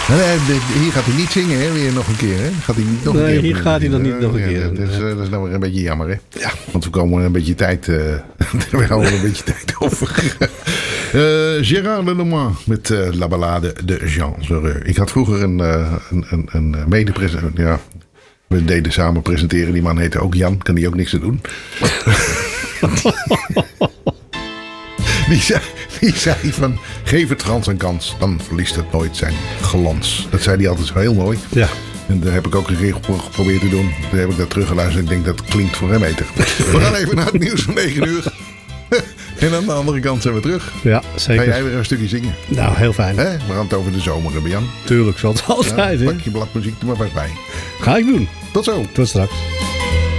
Hier gaat hij niet zingen, hè? Weer nog een keer, hè? Gaat hij niet nog een keer? Hier gaat hij nog niet nog een keer. Dat is nou weer een beetje jammer, hè? Ja. Want we komen een beetje tijd... we houden een beetje tijd over. Gérard Lenormand met La Ballade de Jean Zoreur. Ik had vroeger een mede-presentator... Ja, we deden samen presenteren. Die man heette ook Jan. Kan die ook niks te doen. Die zei van, geef het Frans een kans, dan verliest het nooit zijn glans. Dat zei hij altijd zo heel mooi. Ja. En daar heb ik ook een keer geprobeerd te doen. Daar heb ik dat teruggeluisterd. Ik denk, dat klinkt voor hem beter. We gaan even naar het nieuws van 9 uur. En aan de andere kant zijn we terug. Ja, zeker. Ga jij weer een stukje zingen? Nou, heel fijn. Hè? We gaan het over de zomer hebben, Jan. Tuurlijk, zal het altijd. Ja, pak je bladmuziek er maar vast bij. Ga ik doen. Tot zo. Tot straks.